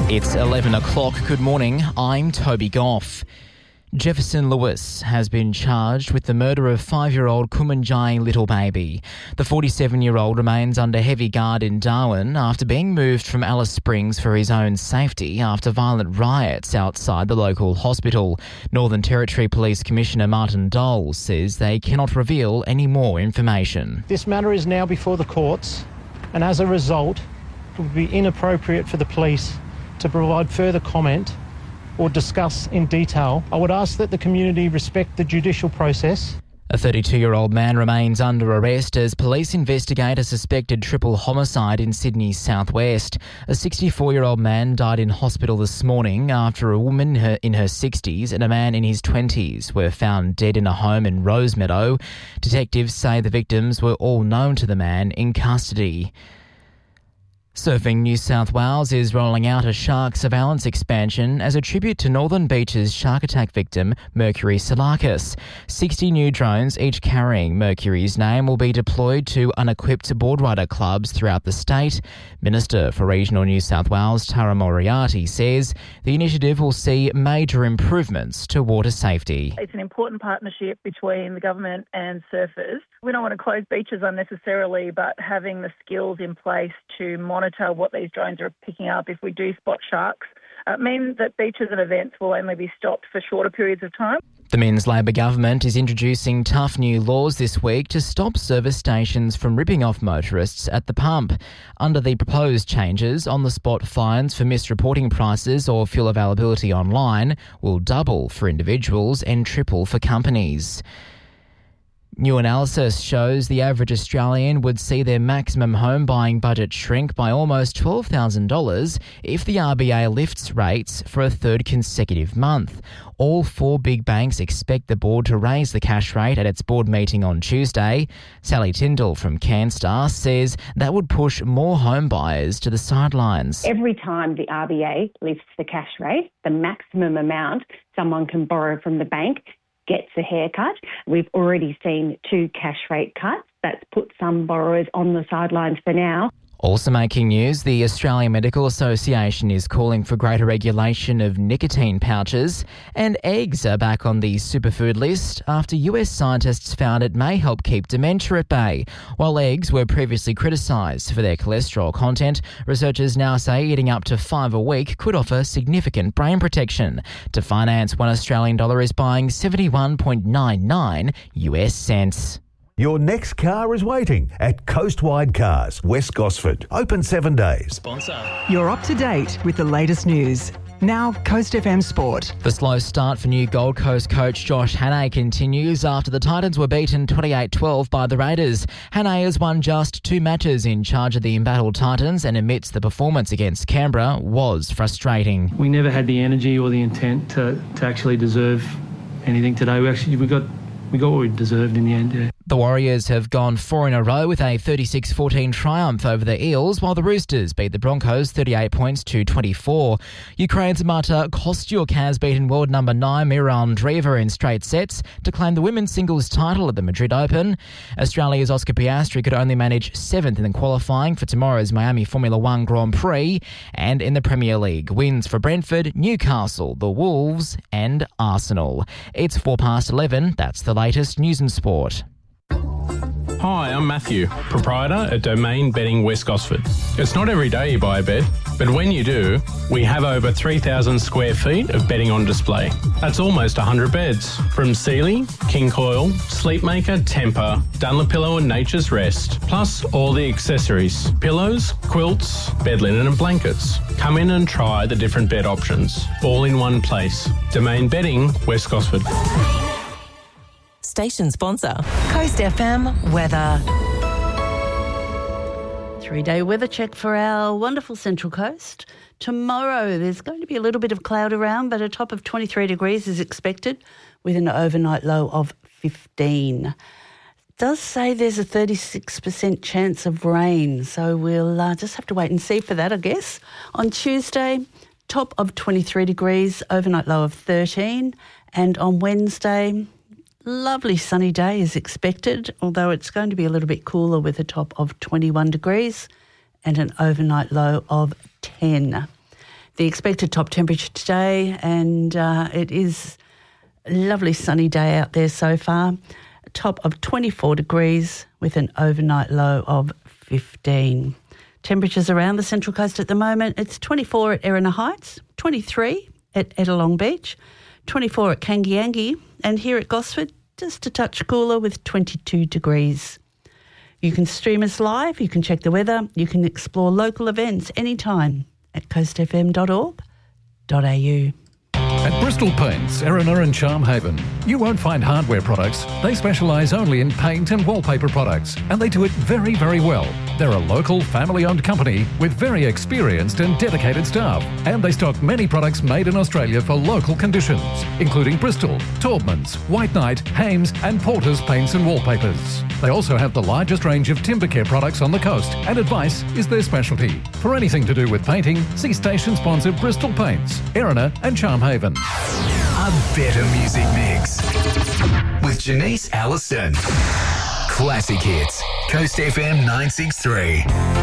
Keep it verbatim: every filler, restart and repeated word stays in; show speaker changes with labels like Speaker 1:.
Speaker 1: It's eleven o'clock. Good morning. I'm Toby Goff. Jefferson Lewis has been charged with the murder of five-year-old Kumanjai little baby. The forty-seven-year-old remains under heavy guard in Darwin after being moved from Alice Springs for his own safety after violent riots outside the local hospital. Northern Territory Police Commissioner Martin Dole says they cannot reveal any more information.
Speaker 2: This matter is now before the courts, and as a result, it would be inappropriate for the police to provide further comment or discuss in detail. I would ask that the community respect the judicial process.
Speaker 1: A thirty-two-year-old man remains under arrest as police investigate a suspected triple homicide in Sydney's southwest. A sixty-four-year-old man died in hospital this morning after a woman in her sixties and a man in his twenties were found dead in a home in Rosemeadow. Detectives say the victims were all known to the man in custody. Surfing New South Wales is rolling out a shark surveillance expansion as a tribute to Northern Beach's shark attack victim, Mercury Salakis. sixty new drones, each carrying Mercury's name, will be deployed to unequipped boardrider clubs throughout the state. Minister for Regional New South Wales, Tara Moriarty, says the initiative will see major improvements to water safety.
Speaker 3: It's an important partnership between the government and surfers. We don't want to close beaches unnecessarily, but having the skills in place to monitor what these drones are picking up if we do spot sharks uh, mean that beaches and events will only be stopped for shorter periods of time.
Speaker 1: The Minns Labor government is introducing tough new laws this week to stop service stations from ripping off motorists at the pump. Under the proposed changes, on-the-spot fines for misreporting prices or fuel availability online will double for individuals and triple for companies. New analysis shows the average Australian would see their maximum home buying budget shrink by almost twelve thousand dollars if the R B A lifts rates for a third consecutive month. All four big banks expect the board to raise the cash rate at its board meeting on Tuesday. Sally Tyndall from CanStar says that would push more home buyers to the sidelines.
Speaker 4: Every time the R B A lifts the cash rate, the maximum amount someone can borrow from the bank gets a haircut. We've already seen two cash rate cuts. That's put some borrowers on the sidelines for now.
Speaker 1: Also making news, the Australian Medical Association is calling for greater regulation of nicotine pouches, and eggs are back on the superfood list after U S scientists found it may help keep dementia at bay. While eggs were previously criticised for their cholesterol content, researchers now say eating up to five a week could offer significant brain protection. To finance, one Australian dollar is buying seventy-one point nine nine U S cents.
Speaker 5: Your next car is waiting at Coastwide Cars, West Gosford. Open seven days.
Speaker 1: Sponsor.
Speaker 6: You're up to date with the latest news. Now, Coast F M Sport.
Speaker 1: The slow start for new Gold Coast coach Josh Hannay continues after the Titans were beaten twenty-eight twelve by the Raiders. Hannay has won just two matches in charge of the embattled Titans and admits the performance against Canberra was frustrating.
Speaker 7: We never had the energy or the intent to, to actually deserve anything today. We actually we got we got what we deserved in the end, yeah.
Speaker 1: The Warriors have gone four in a row with a thirty-six fourteen triumph over the Eels, while the Roosters beat the Broncos thirty-eight points to twenty-four. Ukraine's Marta Kostyuk has beaten world number nine Miran Andreeva in straight sets to claim the women's singles title at the Madrid Open. Australia's Oscar Piastri could only manage seventh in the qualifying for tomorrow's Miami Formula One Grand Prix. And in the Premier League, wins for Brentford, Newcastle, the Wolves and Arsenal. It's four past eleven. That's the latest news and sport.
Speaker 8: Hi, I'm Matthew, proprietor at Domain Bedding West Gosford. It's not every day you buy a bed, but when you do, we have over three thousand square feet of bedding on display. That's almost one hundred beds, from Sealy, King Coil, Sleepmaker, Tempur, Dunlopillow and Nature's Rest, plus all the accessories, pillows, quilts, bed linen and blankets. Come in and try the different bed options, all in one place. Domain Bedding West Gosford.
Speaker 9: Station sponsor, Coast F M weather.
Speaker 10: Three-day weather check for our wonderful Central Coast. Tomorrow there's going to be a little bit of cloud around, but a top of twenty-three degrees is expected with an overnight low of fifteen. It does say there's a thirty-six percent chance of rain, so we'll uh, just have to wait and see for that, I guess. On Tuesday, top of twenty-three degrees, overnight low of thirteen, and on Wednesday, lovely sunny day is expected, although it's going to be a little bit cooler with a top of twenty-one degrees and an overnight low of ten. the expected top temperature today, and uh, it is a lovely sunny day out there so far. A top of twenty-four degrees with an overnight low of fifteen. Temperatures around the Central Coast at the moment, it's twenty-four at Erina Heights, twenty-three at Ettalong Beach, twenty-four at Kangiangi, and here at Gosford, just a touch cooler with twenty-two degrees. You can stream us live, you can check the weather, you can explore local events anytime at coast f m dot org dot a u.
Speaker 11: At Bristol Paints, Erina and Charmhaven, you won't find hardware products. They specialise only in paint and wallpaper products, and they do it very, very well. They're a local, family-owned company with very experienced and dedicated staff, and they stock many products made in Australia for local conditions, including Bristol, Taubmans, White Knight, Hames and Porter's paints and wallpapers. They also have the largest range of timber care products on the coast, and advice is their specialty. For anything to do with painting, see station sponsor Bristol Paints, Erina and Charmhaven.
Speaker 12: A better music mix with Janice Allison. Classic hits. Coast F M nine six three.